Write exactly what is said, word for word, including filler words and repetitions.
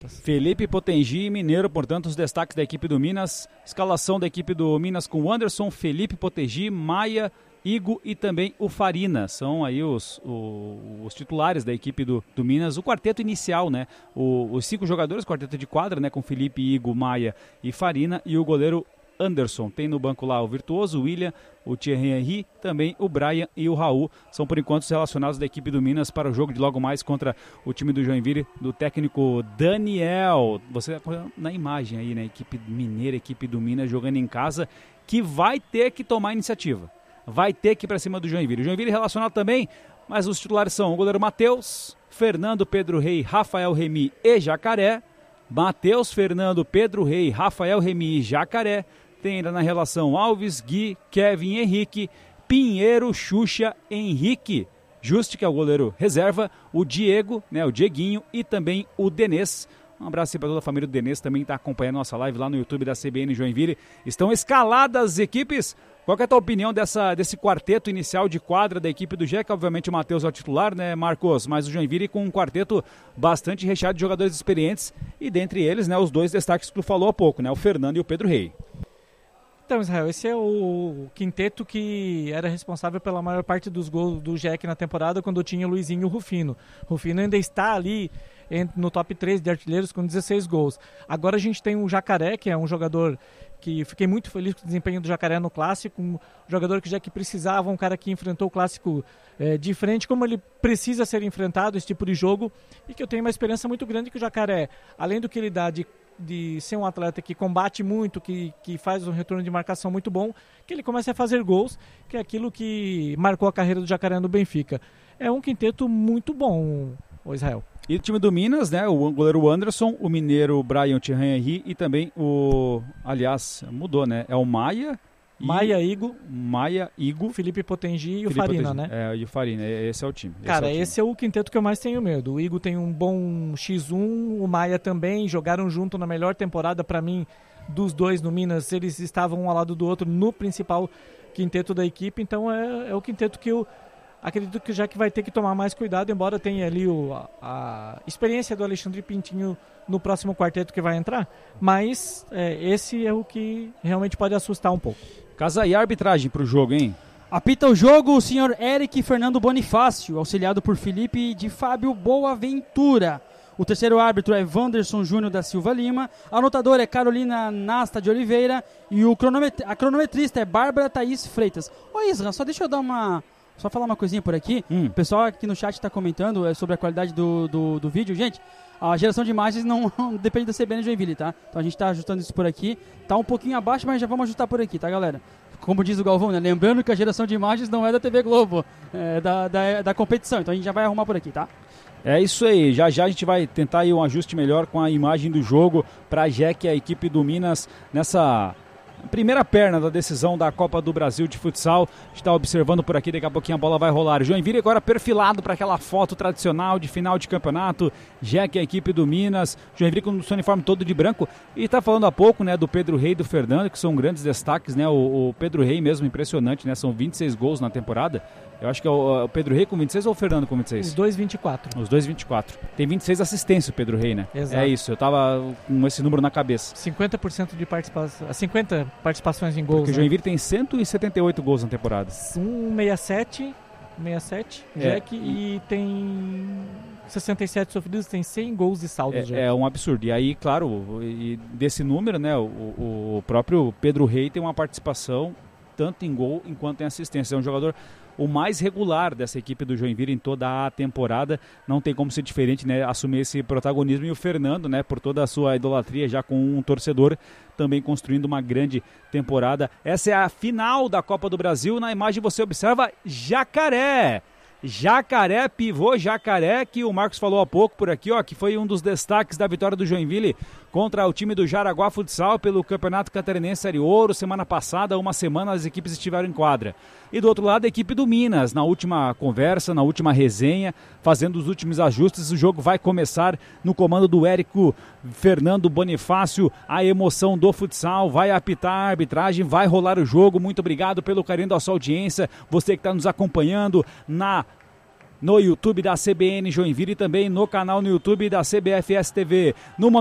Felipe Potengi e Mineiro, portanto, os destaques da equipe do Minas. Escalação da equipe do Minas com Anderson, Felipe Potengi, Maia, Igo e também o Farina. São aí os, os, os titulares da equipe do, do Minas. O quarteto inicial, né? O, os cinco jogadores, quarteto de quadra, né? Com Felipe, Igo, Maia e Farina. E o goleiro Anderson. Tem no banco lá o Virtuoso, o William, o Thierry Henry, também o Brian e o Raul. São por enquanto os relacionados da equipe do Minas para o jogo de logo mais contra o time do Joinville, do técnico Daniel. Você na imagem aí, né? Equipe mineira, equipe do Minas jogando em casa, que vai ter que tomar iniciativa. Vai ter que ir para cima do Joinville. O Joinville relacionado também, mas os titulares são o goleiro Matheus, Fernando, Pedro Rei, Rafael Remy e Jacaré. Matheus, Fernando, Pedro Rei, Rafael Remy e Jacaré. Tem ainda na relação Alves, Gui, Kevin, Henrique, Pinheiro, Xuxa, Henrique, Juste, que é o goleiro reserva, o Diego, né, o Dieguinho e também o Denês. Um abraço para toda a família do Denês, também está acompanhando nossa live lá no YouTube da C B N Joinville. Estão escaladas as equipes. Qual que é a tua opinião dessa, desse quarteto inicial de quadra da equipe do Jeca? Obviamente o Matheus é o titular, né, Marcos? Mas o Joinville com um quarteto bastante recheado de jogadores experientes e dentre eles, né, os dois destaques que tu falou há pouco, né, o Fernando e o Pedro Rei. Então, Israel, esse é o quinteto que era responsável pela maior parte dos gols do Jeca na temporada, quando tinha o Luizinho e o Rufino. O Rufino ainda está ali no top três de artilheiros com dezesseis gols. Agora a gente tem o Jacaré, que é um jogador que fiquei muito feliz com o desempenho do Jacaré no Clássico, um jogador que já que precisava, um cara que enfrentou o Clássico é, de frente, como ele precisa ser enfrentado, esse tipo de jogo, e que eu tenho uma esperança muito grande que o Jacaré, além do que ele dá de de ser um atleta que combate muito, que, que faz um retorno de marcação muito bom, que ele comece a fazer gols, que é aquilo que marcou a carreira do Jacaré no Benfica. É um quinteto muito bom, o Israel. E o time do Minas, né, o goleiro Anderson, o mineiro Brian, Thierry Henry e também o, aliás, mudou, né, é o Maia... Maia, Igo, Maia, Igo, Felipe Potengi e Felipe o Farina, Potengi. né? É, e o Farina, esse é o time. Cara, esse é o, time. esse é o quinteto que eu mais tenho medo. O Igo tem um bom xis um, o Maia também, jogaram junto na melhor temporada para mim dos dois no Minas. Eles estavam um ao lado do outro no principal quinteto da equipe, então é, é o quinteto que eu acredito que já que vai ter que tomar mais cuidado, embora tenha ali o, a, a experiência do Alexandre Pintinho no próximo quarteto que vai entrar, mas é, esse é o que realmente pode assustar um pouco. Casa e arbitragem para o jogo, hein? Apita o jogo o senhor Eric Fernando Bonifácio, auxiliado por Felipe de Fábio Boaventura. O terceiro árbitro é Wanderson Júnior da Silva Lima, a anotadora é Carolina Nasta de Oliveira e o cronomet- a cronometrista é Bárbara Thaís Freitas. Ô Isra, só deixa eu dar uma... Só falar uma coisinha por aqui. Hum. O pessoal aqui no chat está comentando é, sobre a qualidade do, do, do vídeo. Gente, a geração de imagens não, não depende da C B N Joinville, tá? Então a gente está ajustando isso por aqui. Tá um pouquinho abaixo, mas já vamos ajustar por aqui, tá, galera? Como diz o Galvão, né? Lembrando que a geração de imagens não é da T V Globo, é da, da, da competição. Então a gente já vai arrumar por aqui, tá? É isso aí, já já a gente vai tentar aí um ajuste melhor com a imagem do jogo para a J E C, a equipe do Minas, nessa primeira perna da decisão da Copa do Brasil de futsal. A gente está observando por aqui, daqui a pouquinho a bola vai rolar. Joinville agora perfilado para aquela foto tradicional de final de campeonato. J E C, a equipe do Minas. Joinville com o seu uniforme todo de branco. E está falando há pouco, né, do Pedro Rei e do Fernando, que são grandes destaques, né? O, o Pedro Rei mesmo, impressionante, né? São vinte e seis gols na temporada. Eu acho que é o, o Pedro Rei com vinte e seis ou o Fernando com vinte e seis? Os dois vinte e quatro. Os dois vinte e quatro. Tem vinte e seis assistências o Pedro Rei, né? Exato. É isso, eu tava com esse número na cabeça. cinquenta por cento de participação, cinquenta participações em gols. Porque o né? Joinville tem cento e setenta e oito gols na temporada. um sessenta e sete, sessenta e sete, É, J E C, e... e tem sessenta e sete sofridos, tem cem gols de saldo. É, é um absurdo. E aí, claro, e desse número, né, o, o próprio Pedro Rei tem uma participação tanto em gol enquanto em assistência. É um jogador o mais regular dessa equipe do Joinville em toda a temporada. Não tem como ser diferente, né, assumir esse protagonismo. E o Fernando, né, por toda a sua idolatria já com um torcedor, também construindo uma grande temporada. Essa é a final da Copa do Brasil. Na imagem você observa Jacaré. Jacaré, pivô Jacaré, que o Marcos falou há pouco por aqui, ó, que foi um dos destaques da vitória do Joinville contra o time do Jaraguá Futsal pelo Campeonato Catarinense Série Ouro. Semana passada, uma semana, as equipes estiveram em quadra. E do outro lado, a equipe do Minas, na última conversa, na última resenha, fazendo os últimos ajustes. O jogo vai começar no comando do Érico Fernando Bonifácio. A emoção do futsal, vai apitar a arbitragem, vai rolar o jogo. Muito obrigado pelo carinho da sua audiência. Você que está nos acompanhando na no YouTube da C B N Joinville e também no canal no YouTube da C B F S T V. No